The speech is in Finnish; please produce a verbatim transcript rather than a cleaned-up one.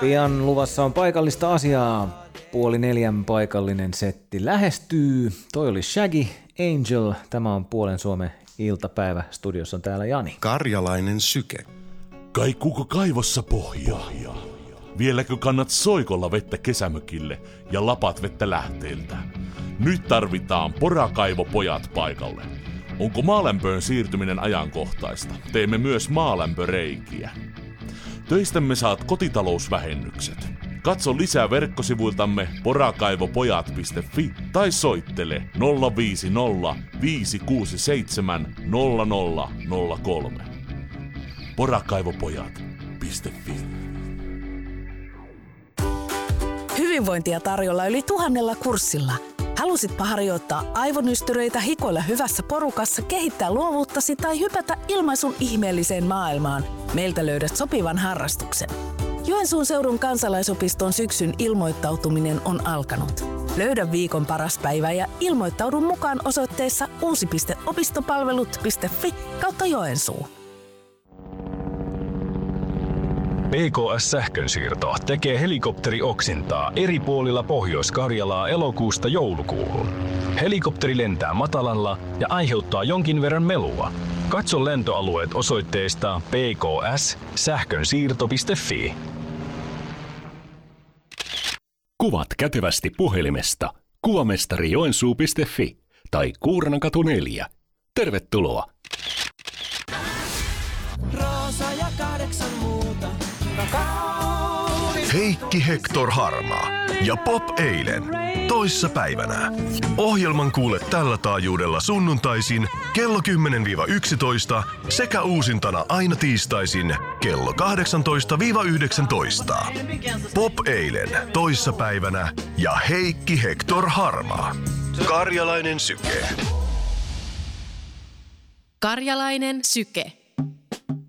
Pian luvassa on paikallista asiaa. Puoli neljän paikallinen setti lähestyy. Toi oli Shaggy, Angel. Tämä on Puolen Suomen iltapäivä. Studiossa on täällä Jani. Karjalainen syke. Kaikkuuko kaivossa pohjaa? Vieläkö kannat soikolla vettä kesämökille ja lapat vettä lähteeltä? Nyt tarvitaan porakaivopojat paikalle. Onko maalämpöön siirtyminen ajankohtaista? Teemme myös maalämpöreikiä. Töistämme saat kotitalousvähennykset. Katso lisää verkkosivuiltamme porakaivopojat piste fi tai soittele nolla viisi nolla viisi kuusi seitsemän nolla nolla nolla kolme. porakaivopojat piste fi. Hyvinvointia tarjolla yli tuhannella kurssilla. Halusitpa harjoittaa aivonystyröitä, hikoilla hyvässä porukassa, kehittää luovuuttasi tai hypätä ilmaisun ihmeelliseen maailmaan? Meiltä löydät sopivan harrastuksen. Joensuun seudun kansalaisopiston syksyn ilmoittautuminen on alkanut. Löydä viikon paras päivä ja ilmoittaudu mukaan osoitteessa uusi piste opistopalvelut piste fi kautta Joensuu. P K S-sähkönsiirto tekee helikopterioksintaa eri puolilla Pohjois-Karjalaa elokuusta joulukuuhun. Helikopteri lentää matalalla ja aiheuttaa jonkin verran melua. Katso lentoalueet osoitteesta p k s sähkönsiirto piste fi. Kuvat kätevästi puhelimesta kuvamestari joensuu piste fi tai Kuurnankatu neljä. Tervetuloa! Roosa ja kahdeksan muuta. Heikki Hector Harmaa ja Pop eilen. Toissa päivänä. Ohjelman kuule tällä taajuudella sunnuntaisin kello kymmenen yksitoista sekä uusintana aina tiistaisin kello kahdeksantoista yhdeksäntoista. Pop eilen toissa päivänä ja Heikki Hector Harmaa. Karjalainen syke. Karjalainen syke.